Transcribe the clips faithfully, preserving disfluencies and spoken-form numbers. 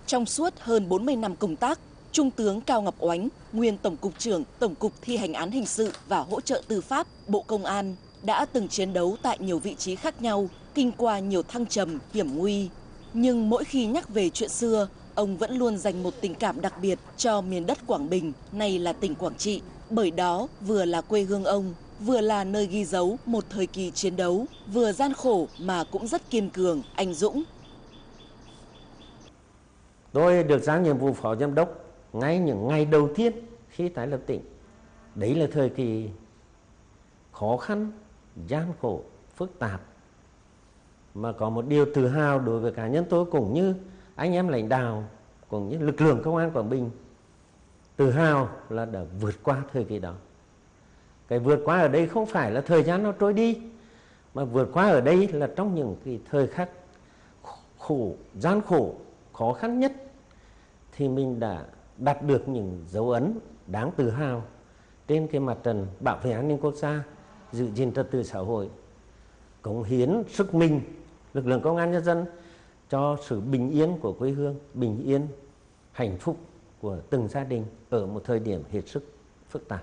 Trong suốt hơn bốn mươi năm công tác, Trung tướng Cao Ngọc Oánh, nguyên Tổng cục trưởng Tổng cục Thi hành án hình sự và hỗ trợ tư pháp, Bộ Công an, đã từng chiến đấu tại nhiều vị trí khác nhau, kinh qua nhiều thăng trầm, hiểm nguy. Nhưng mỗi khi nhắc về chuyện xưa, ông vẫn luôn dành một tình cảm đặc biệt cho miền đất Quảng Bình, nay là tỉnh Quảng Trị, bởi đó vừa là quê hương ông, vừa là nơi ghi dấu một thời kỳ chiến đấu, vừa gian khổ mà cũng rất kiên cường, anh dũng. Tôi được giao nhiệm vụ phó giám đốc ngay những ngày đầu tiên khi tái lập tỉnh. Đấy là thời kỳ khó khăn, gian khổ, phức tạp. Mà có một điều tự hào đối với cá nhân tôi cũng như anh em lãnh đạo, cũng như lực lượng công an Quảng Bình. Tự hào là đã vượt qua thời kỳ đó. Cái vượt qua ở đây không phải là thời gian nó trôi đi, mà vượt qua ở đây là trong những cái thời khắc khổ, gian khổ, khó khăn nhất thì mình đã đạt được những dấu ấn đáng tự hào trên cái mặt trận bảo vệ an ninh quốc gia, giữ gìn trật tự xã hội, cống hiến sức mình lực lượng công an nhân dân cho sự bình yên của quê hương, bình yên, hạnh phúc của từng gia đình ở một thời điểm hết sức phức tạp.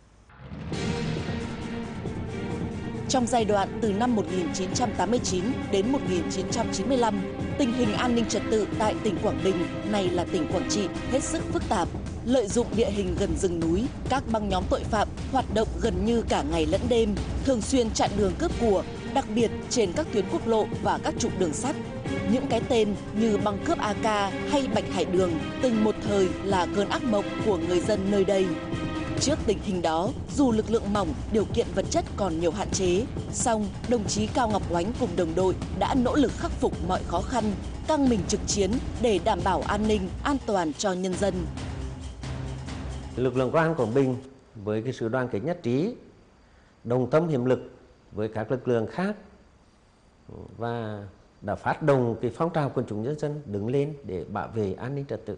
Trong giai đoạn từ năm một nghìn chín trăm tám mươi chín đến một nghìn chín trăm chín mươi lăm, tình hình an ninh trật tự tại tỉnh Quảng Bình, nay là tỉnh Quảng Trị, hết sức phức tạp. Lợi dụng địa hình gần rừng núi, các băng nhóm tội phạm hoạt động gần như cả ngày lẫn đêm, thường xuyên chặn đường cướp của, đặc biệt trên các tuyến quốc lộ và các trục đường sắt. Những cái tên như băng cướp a ca hay Bạch Hải Đường từng một thời là cơn ác mộng của người dân nơi đây. Trước tình hình đó, dù lực lượng mỏng, điều kiện vật chất còn nhiều hạn chế, song đồng chí Cao Ngọc Oánh cùng đồng đội đã nỗ lực khắc phục mọi khó khăn, căng mình trực chiến để đảm bảo an ninh, an toàn cho nhân dân. Lực lượng công an Quảng Bình với cái sự đoàn kết nhất trí, đồng tâm hiệp lực với các lực lượng khác và đã phát động cái phong trào quần chúng nhân dân đứng lên để bảo vệ an ninh trật tự.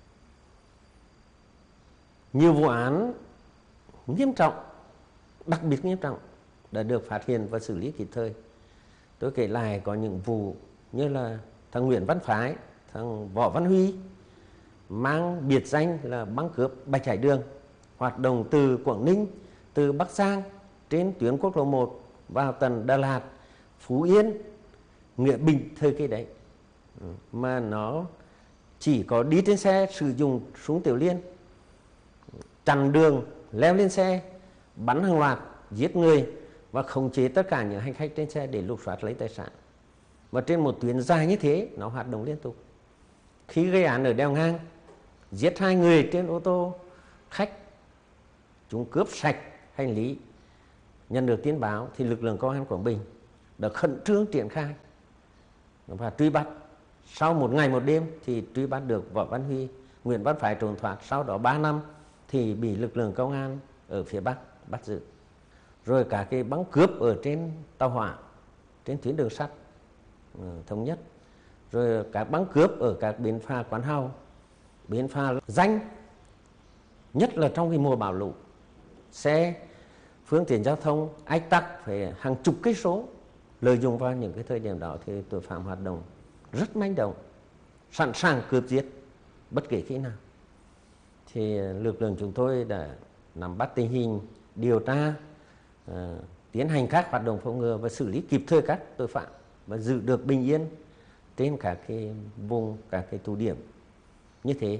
Nhiều vụ án nghiêm trọng, đặc biệt nghiêm trọng đã được phát hiện và xử lý kịp thời. Tôi kể lại có những vụ như là thằng Nguyễn Văn Phái, thằng Võ Văn Huy mang biệt danh là băng cướp Bạch Hải Đường, hoạt động từ Quảng Ninh, từ Bắc Giang trên tuyến quốc lộ một vào tận Đà Lạt, Phú Yên, Nghĩa Bình thời kỳ đấy. Mà nó chỉ có đi trên xe sử dụng súng tiểu liên, chặn đường, leo lên xe, bắn hàng loạt, giết người và khống chế tất cả những hành khách trên xe để lục soát lấy tài sản. Và trên một tuyến dài như thế, nó hoạt động liên tục. Khi gây án ở đèo ngang, giết hai người trên ô tô khách, chúng cướp sạch hành lý. Nhận được tin báo thì lực lượng công an Quảng Bình đã khẩn trương triển khai và truy bắt. Sau một ngày một đêm thì truy bắt được Võ Văn Huy, Nguyễn Văn Phái trốn thoát. Sau đó ba năm thì bị lực lượng công an ở phía Bắc bắt giữ. Rồi cả cái băng cướp ở trên tàu hỏa, trên tuyến đường sắt thống nhất. Rồi các băng cướp ở các bến phà Quán Hào, bến phà danh, nhất là trong cái mùa bão lũ, xe phương tiện giao thông ách tắc phải hàng chục cây số. Lợi dụng vào những cái thời điểm đó thì tội phạm hoạt động rất manh động, sẵn sàng cướp giết bất kể khi nào. Thì lực lượng chúng tôi đã nắm bắt tình hình, điều tra, uh, tiến hành các hoạt động phòng ngừa và xử lý kịp thời các tội phạm và giữ được bình yên trên các cái vùng, các cái tụ điểm như thế.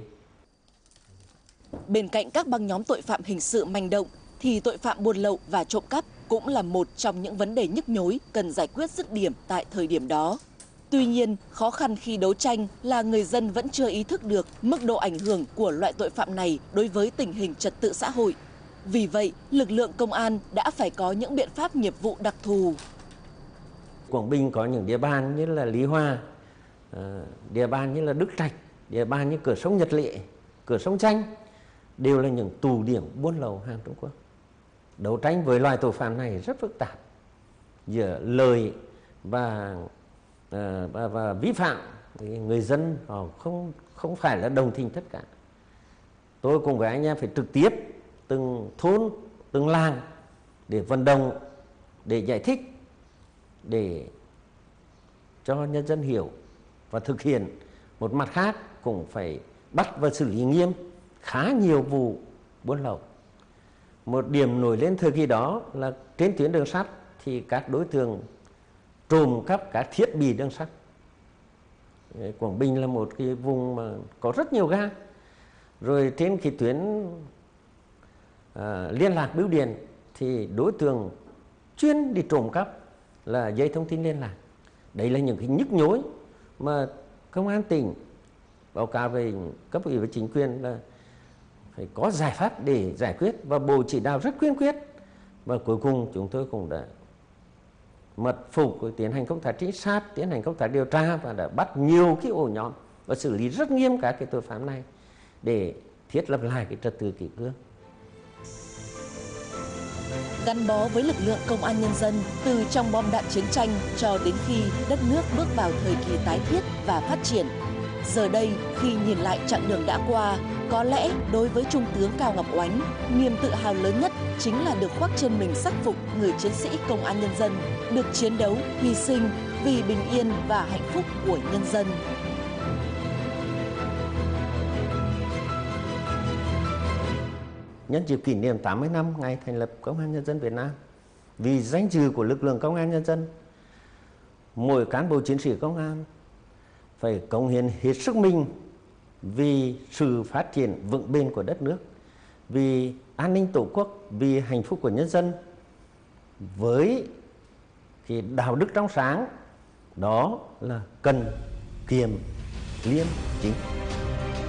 Bên cạnh các băng nhóm tội phạm hình sự manh động thì tội phạm buôn lậu và trộm cắp cũng là một trong những vấn đề nhức nhối cần giải quyết dứt điểm tại thời điểm đó. Tuy nhiên, khó khăn khi đấu tranh là người dân vẫn chưa ý thức được mức độ ảnh hưởng của loại tội phạm này đối với tình hình trật tự xã hội. Vì vậy, lực lượng công an đã phải có những biện pháp nghiệp vụ đặc thù. Quảng Bình có những địa bàn như là Lý Hòa, địa bàn như là Đức Trạch, địa bàn như cửa sông Nhật Lệ, cửa sông Chanh đều là những tụ điểm buôn lậu hàng Trung Quốc. Đấu tranh với loài tội phạm này rất phức tạp, giữa lời và và, và, và vi phạm thì người dân họ không không phải là đồng tình tất cả. Tôi cùng với anh em phải trực tiếp từng thôn, từng làng để vận động, để giải thích, để cho nhân dân hiểu và thực hiện Một mặt khác cũng phải bắt và xử lý nghiêm khá nhiều vụ buôn lậu. Một điểm nổi lên thời kỳ đó là trên tuyến đường sắt thì các đối tượng trộm cắp các thiết bị đường sắt. Quảng Bình là một cái vùng mà có rất nhiều ga. Rồi trên cái tuyến à, liên lạc bưu điện thì đối tượng chuyên đi trộm cắp là dây thông tin liên lạc. Đấy là những cái nhức nhối mà công an tỉnh báo cáo về cấp ủy và chính quyền là phải có giải pháp để giải quyết, và Bộ chỉ đạo rất kiên quyết. Và cuối cùng chúng tôi cũng đã mật phục, tiến hành công tác trinh sát, tiến hành công tác điều tra và đã bắt nhiều cái ổ nhóm và xử lý rất nghiêm các cái tội phạm này để thiết lập lại cái trật tự kỷ cương. Gắn bó với lực lượng công an nhân dân từ trong bom đạn chiến tranh cho đến khi đất nước bước vào thời kỳ tái thiết và phát triển. Giờ đây, khi nhìn lại chặng đường đã qua, có lẽ đối với Trung tướng Cao Ngọc Oánh, niềm tự hào lớn nhất chính là được khoác trên mình sắc phục người chiến sĩ công an nhân dân, được chiến đấu, hy sinh vì bình yên và hạnh phúc của nhân dân. Nhân dịp kỷ niệm tám mươi năm ngày thành lập Công an Nhân dân Việt Nam, vì danh dự của lực lượng công an nhân dân, mỗi cán bộ chiến sĩ công an phải cống hiến hết sức mình vì sự phát triển vững bền của đất nước, vì an ninh tổ quốc, vì hạnh phúc của nhân dân, với cái đạo đức trong sáng, đó là cần, kiệm, liêm, chính.